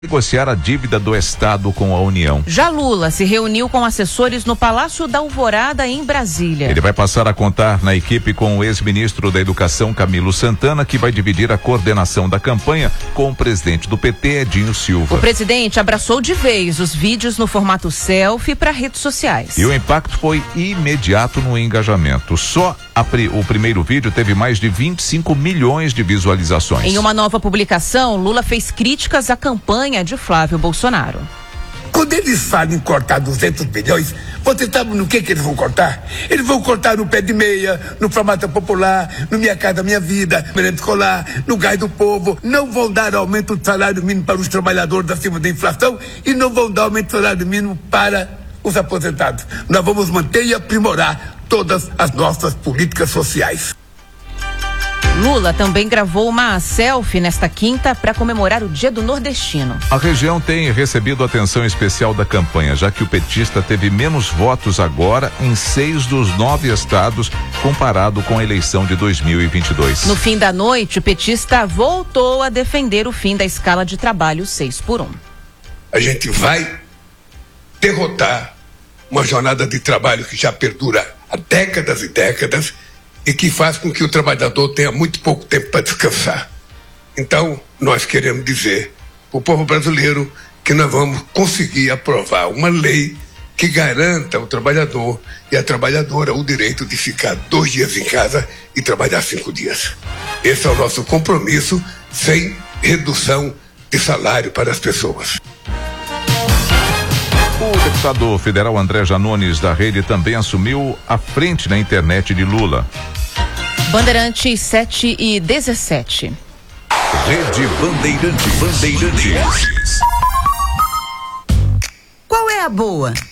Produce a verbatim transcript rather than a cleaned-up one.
negociar a dívida do Estado com a União. Já Lula se reuniu com assessores no Palácio da Alvorada, em Brasília. Ele vai passar a contar na equipe com o ex-ministro da Educação, Camilo Santana, que vai dividir a coordenação da campanha com o presidente do P T, Edinho Silva. O presidente abraçou de vez os vídeos no formato selfie para redes sociais. E o impacto foi imediato no engajamento. Só a, o primeiro vídeo teve mais de vinte e cinco milhões de visualizações. Em uma nova publicação, Lula fez críticas à campanha de Flávio Bolsonaro. Quando eles falam em cortar duzentos bilhões, você sabe no que que eles vão cortar? Eles vão cortar no pé de meia, no formato popular, no Minha Casa Minha Vida, merenda escolar, no gás do povo. Não vão dar aumento do salário mínimo para os trabalhadores acima da inflação e não vão dar aumento do salário mínimo para os aposentados. Nós vamos manter e aprimorar todas as nossas políticas sociais. Lula também gravou uma selfie nesta quinta para comemorar o Dia do Nordestino. A região tem recebido atenção especial da campanha, já que o petista teve menos votos agora em seis dos nove estados, comparado com a eleição de dois mil e vinte e dois. No fim da noite, o petista voltou a defender o fim da escala de trabalho seis por um. A gente vai derrotar uma jornada de trabalho que já perdura há décadas e décadas, e que faz com que o trabalhador tenha muito pouco tempo para descansar. Então, nós queremos dizer para o povo brasileiro que nós vamos conseguir aprovar uma lei que garanta ao trabalhador e à trabalhadora o direito de ficar dois dias em casa e trabalhar cinco dias. Esse é o nosso compromisso, sem redução de salário para as pessoas. O deputado federal André Janones, da Rede, também assumiu a frente na internet de Lula. Bandeirantes sete e dezessete. Rede Bandeirantes. Bandeirantes. Qual é a boa?